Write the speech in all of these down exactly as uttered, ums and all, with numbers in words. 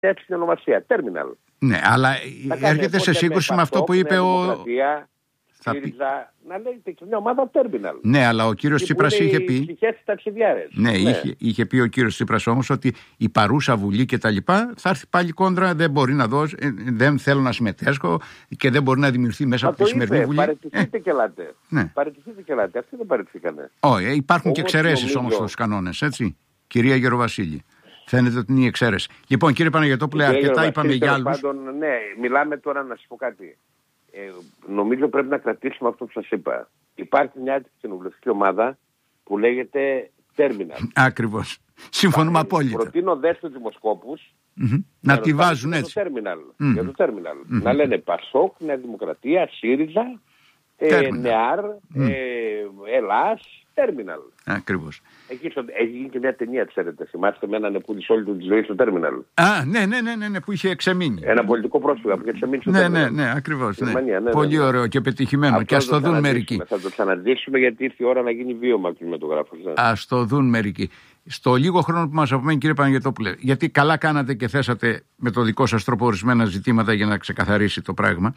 έψινη ονομασία. Τέρμιναλ. Ναι, αλλά έρχεται σε σύγκρουση με αυτό που είπε ο. ΣΥΡΙΖΑ, να λέγεται και μια ομάδα τέρμιναλ. Ναι, αλλά ο κύριος Τσίπρας είχε πει. Ναι, ναι. Είχε, είχε πει ο κύριος Τσίπρας όμως ότι η παρούσα Βουλή και τα λοιπά θα έρθει πάλι κόντρα, δεν μπορεί να δώσει, δεν θέλω να συμμετέσχω και δεν μπορεί να δημιουργηθεί μέσα Μα από τη σημερινή Βουλή. Παραιτηθείτε ε. και ελάτε. Ναι. Παραιτηθείτε και ελάτε. Αυτοί δεν παραιτηθήκανε. Όχι, υπάρχουν όμως και εξαιρέσεις όμως στους κανόνες, έτσι. Κυρία Γεροβασίλη. Φαίνεται ότι είναι οι εξαίρεση. Λοιπόν, κύριε Παναγιωτόπουλε, αρκετά είπαμε για άλλους. Πάντων, ναι, μιλάμε τώρα να σας πω κάτι. Ε, νομίζω πρέπει να κρατήσουμε αυτό που σας είπα. Υπάρχει μια κοινοβουλευτική ομάδα που λέγεται Terminal. Ακριβώς. Συμφωνούμε απόλυτα. Προτείνω δε στους δημοσκόπους mm-hmm. να τη βάζουν έτσι. Το terminal, mm-hmm. Για το Terminal. Mm-hmm. Να λένε Πασόκ, Νέα Δημοκρατία, ΣΥΡΙΖΑ, ε, ΝΕΑΡ, mm. ε, Ελλάς, Terminal. Ακριβώς. Εκεί στο, έχει γίνει και μια ταινία, ξέρετε. Θυμάστε με έναν που σε όλη του τη ζωή στο Terminal. Α, ναι, ναι, ναι, ναι, ναι, που είχε εξεμείνει. Ένα πολιτικό πρόσφυγα που είχε εξεμείνει στο ναι, Terminal. Ναι, ναι, ακριβώς. Ναι. Ναι, ναι, πολύ ναι. ωραίο και πετυχημένο. Αυτό και ας το δουν μερικοί. Θα το ξαναζήσουμε γιατί ήρθε η ώρα να γίνει βίωμα κινηματογράφος. Ναι. Ας το δουν μερικοί. Στο λίγο χρόνο που μας απομένει, κύριε Παναγιωτόπουλε, γιατί καλά κάνατε και θέσατε με το δικό σας τρόπο ορισμένα ζητήματα για να ξεκαθαρίσει το πράγμα.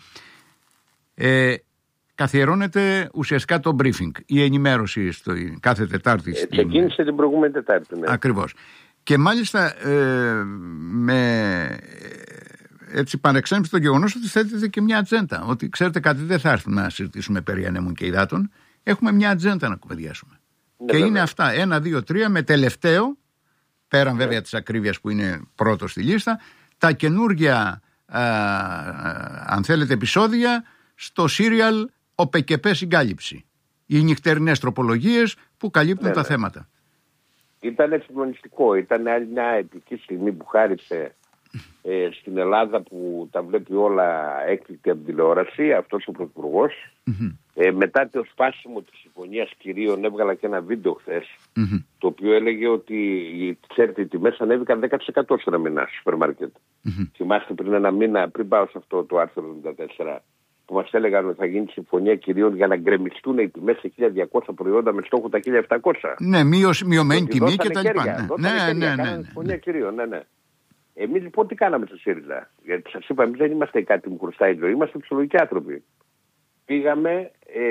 Ε, καθιερώνεται ουσιαστικά το briefing, η ενημέρωση στο, κάθε Τετάρτη. Ε, ξεκίνησε την προηγούμενη Τετάρτη. Ναι. Ακριβώς. Και μάλιστα ε, με έτσι παρεξέμψη το γεγονός ότι θέτεται και μια ατζέντα. Ότι ξέρετε κάτι, δεν θα έρθουμε να συζητήσουμε περί ανέμων και υδάτων. Έχουμε μια ατζέντα να κουβεντιάσουμε. Ναι, και βέβαια. Είναι αυτά, ένα, δύο, τρία, με τελευταίο, πέραν βέβαια της ακρίβειας που είναι πρώτο στη λίστα, τα καινούργια, α, α, αν θέλετε, επεισόδια στο σύριαλ «Ο ΠΚΠ Συγκάλυψη». Οι νυχτερινές τροπολογίες που καλύπτουν ναι, τα ναι. θέματα. Ήταν εξυγχρονιστικό, ήταν άλλη μια επική στιγμή που χάρισε ε, στην Ελλάδα που τα βλέπει όλα έκπληκτη από την τηλεόραση, αυτός ο Πρωθυπουργός. Mm-hmm. Ε, μετά το σπάσιμο της συμφωνίας κυρίων έβγαλα και ένα βίντεο χθες, mm-hmm. το οποίο έλεγε ότι ξέρετε οι τιμές ανέβηκαν δέκα τοις εκατό σε ένα μήνα στο σούπερ μάρκετ. Mm-hmm. Θυμάστε πριν ένα μήνα, πριν πάω σε αυτό το άρθρο εβδομήντα τέσσερα, που μας έλεγαν ότι θα γίνει συμφωνία κυρίων για να γκρεμιστούν οι τιμές σε χίλια διακόσια προϊόντα με στόχο τα χίλια επτακόσια. Ναι, μείωση, μειωμένη τιμή και τα λοιπά. Ναι, ναι, ναι, ναι, ναι. Συμφωνία κυρίων, ναι, ναι. Εμείς λοιπόν τι κάναμε στο ΣΥΡΙΖΑ? Γιατί σας είπα, εμείς δεν είμαστε κάτι που χρωστάει η ζωή, είμαστε ψυχολογικοί άνθρωποι. Πήγαμε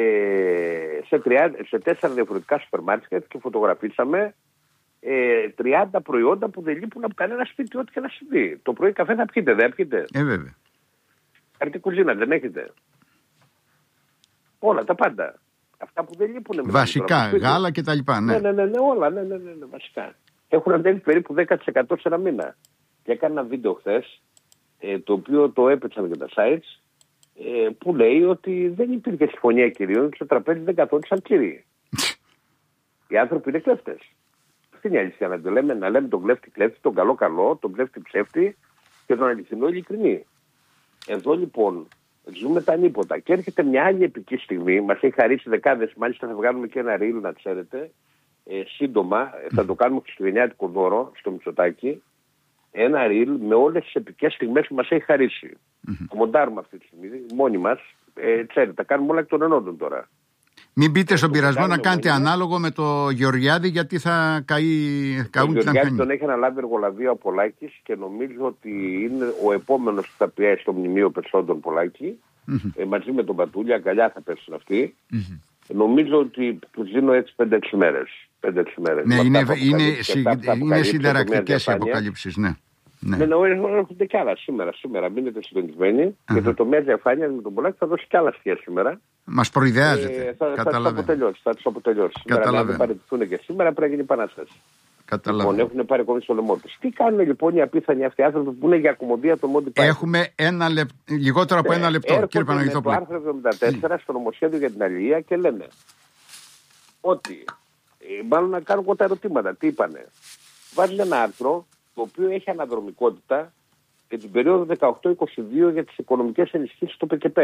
ε, σε, τριάντα, σε τέσσερα διαφορετικά σούπερ μάρκετ και φωτογραφίσαμε ε, τριάντα προϊόντα που δεν λείπουν από κανένα σπίτι, ό,τι και να συμβεί. Το πρωί καφέ θα πιείτε, δεν πιείτε? Ε, βέβαια. Καρτή κουζίνα δεν έχετε? Όλα τα πάντα. Αυτά που δεν λείπουν. Βασικά, γάλα και τα λοιπά, ναι. Ναι, ναι, ναι, ναι, όλα, ναι, ναι, ναι, ναι, βασικά. Έχουν ανέβει περίπου δέκα τοις εκατό σε ένα μήνα. Και έκανα ένα βίντεο χθες, ε, το οποίο το έπαιξαν και τα sites, ε, που λέει ότι δεν υπήρχε συμφωνία κυρίων και στο τραπέζι δεν καθόντουσαν κύριοι. Οι άνθρωποι είναι κλέφτες. Αυτή είναι η αλήθεια, να, το λέμε, να λέμε τον κλέφτη κλέφτη, τον καλό καλό, τον κλέφτη ψεύτη και τον αληθινό ειλικρινή. Εδώ λοιπόν ζούμε τα ανίποτα και έρχεται μια άλλη επική στιγμή, μας έχει χαρίσει δεκάδες, μάλιστα θα βγάλουμε και ένα reel να ξέρετε, ε, σύντομα, θα το κάνουμε χριστουγεννιάτικο δώρο στο Μητσοτάκη, ένα reel με όλες τις επικές στιγμές που μας έχει χαρίσει. Mm-hmm. Το μοντάρουμε αυτή τη στιγμή, μόνοι μας, ε, ξέρετε, τα κάνουμε όλα εκ των ενόντων τώρα. Μην μπείτε στον πειρασμό να κάνετε ανάλογο με το Γεωργιάδη, γιατί θα καεί, καούν την αμφανή. Ο Γεωργιάδη τον έχει αναλάβει εργολαβία ο Πολάκης και νομίζω ότι είναι ο επόμενος που θα πιέσει στο μνημείο Πεσόντων Πολάκη. Mm-hmm. Ε, μαζί με τον Πατούλη, αγκαλιά θα πέσουν αυτοί. Mm-hmm. Νομίζω ότι τους δίνω έτσι πέντε έξι μέρες. Ναι, είναι, είναι, είναι συνταρακτικές οι αποκαλύψεις, ναι. Ναι, ναι, ναι, έρχονται κι άλλα σήμερα. Σήμερα μείνετε συντονισμένοι. Uh-huh. Και το τομέα διαφάνεια με τον Πολάκη θα δώσει κι άλλα στοιχεία σήμερα. Μας προειδεάζεται. Ε, θα, θα τους αποτελειώσει. Θα τους αποτελειώσει. Σήμερα, αν δεν παραιτηθούν και σήμερα, πρέπει να γίνει επανάσταση. Λοιπόν, έχουν πάρει κόμμα στο λαιμό τους. Τι κάνουν λοιπόν οι απίθανοι αυτοί άνθρωποι που είναι για κομμωδία των Μόντι Πάιτον? Έχουμε ένα λεπ... λιγότερο από ένα λεπτό, ε, κύριε Παναγιωτόπουλε. Το άρθρο εβδομήντα τέσσερα στο νομοσχέδιο για την αλληλεία και λένε ότι. Μάλλον να κάνω εγώ τα ερωτήματα. Τι είπανε? Βάζει ένα άρθρο το οποίο έχει αναδρομικότητα για την περίοδο δεκαοκτώ είκοσι δύο για τις οικονομικές ενισχύσεις στο ΠΚΠ.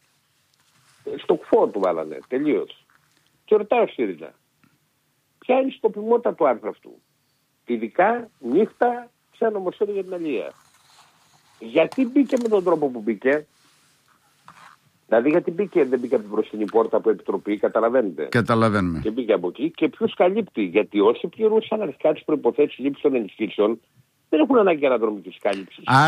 Στο κφό του βάλανε τελείως. Και ρωτάω ΣΥΡΙΖΑ, ποια είναι η σκοπιμότητα του άρθρου αυτού? Ειδικά νύχτα σε ένα νομοσχέδιο για την αλληλεία. Γιατί μπήκε με τον τρόπο που μπήκε? Δηλαδή, γιατί μπήκε, δεν μπήκε από την μπροστινή πόρτα από επιτροπή, καταλαβαίνετε. Καταλαβαίνουμε. Και μπήκε από εκεί. Και ποιους καλύπτει? Γιατί όσοι πληρούσαν αρχικά τις προϋποθέσεις λήψης των ενισχύσεων, δεν έχουν ανάγκη αναδρομικής κάλυψης.